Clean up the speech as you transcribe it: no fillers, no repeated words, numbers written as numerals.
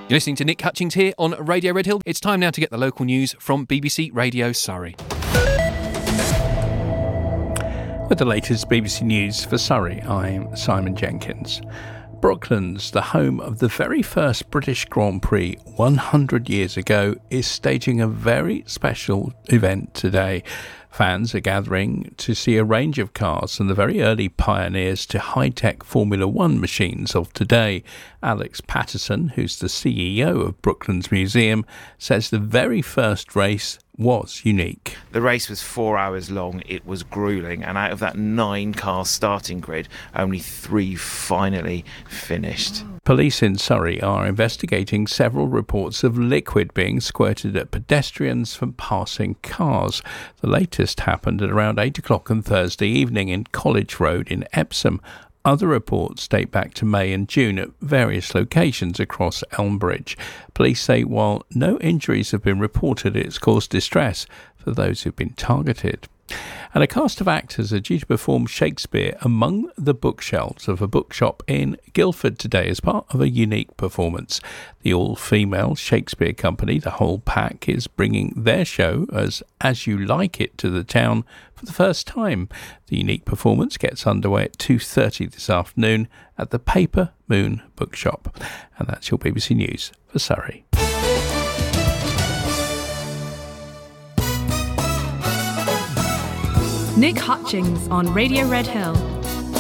You're listening to Nick Hutchings here on Radio Red Hill. It's time now to get the local news from BBC Radio Surrey. With the latest BBC News for Surrey, I'm Simon Jenkins. Brooklands, the home of the very first British Grand Prix 100 years ago, is staging a very special event today. Fans are gathering to see a range of cars from the very early pioneers to high-tech Formula One machines of today. Alex Patterson, who's the CEO of Brooklands Museum, says the very first race was unique. The race was 4 hours long, it was gruelling, and out of that 9-car starting grid, only 3 finally finished. Police in Surrey are investigating several reports of liquid being squirted at pedestrians from passing cars. The latest happened at around 8 o'clock on Thursday evening in College Road in Epsom. Other reports date back to May and June at various locations across Elmbridge. Police say while no injuries have been reported, it's caused distress for those who've been targeted. And a cast of actors are due to perform Shakespeare among the bookshelves of a bookshop in Guildford today as part of a unique performance. The all-female Shakespeare company, The Whole Pack, is bringing their show As You Like It to the town for the first time. The unique performance gets underway at 2:30 this afternoon at the Paper Moon Bookshop. And that's your BBC News for Surrey. Nick Hutchings on Radio Red Hill.